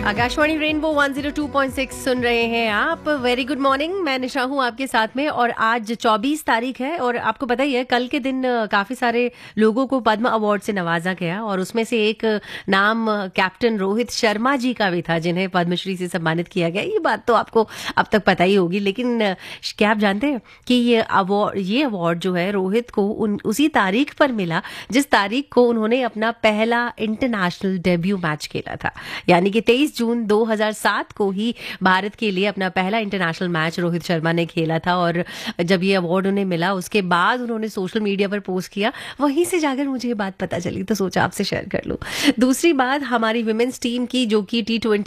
Akashvani rainbow 102.6 सुन रहे हैं आप। वेरी गुड मॉर्निंग, मैं निशा हूँ आपके साथ में। और आज 24 तारीख है और आपको पता ही है कल के दिन काफी सारे लोगों को पद्म अवार्ड से नवाजा गया और उसमें से एक नाम कैप्टन रोहित शर्मा जी का भी था जिन्हें पद्मश्री से सम्मानित किया गया। ये बात तो आपको अब तक पता ही होगी, लेकिन क्या आप जानते हैं कि ये अवार्ड जो है रोहित को उसी तारीख पर मिला जिस तारीख को उन्होंने अपना पहला इंटरनेशनल डेब्यू मैच खेला था। यानी कि 23 जून 2007 को ही भारत के लिए अपना पहला इंटरनेशनल मैच रोहित शर्मा ने खेला था। और जब ये अवार्ड उन्हें मिला उसके बाद उन्होंने सोशल मीडिया पर पोस्ट किया, वहीं से जाकर मुझे ये बात पता चली तो सोचा आपसे शेयर कर लूं। दूसरी बात, हमारी विमेंस टीम की जो कि T20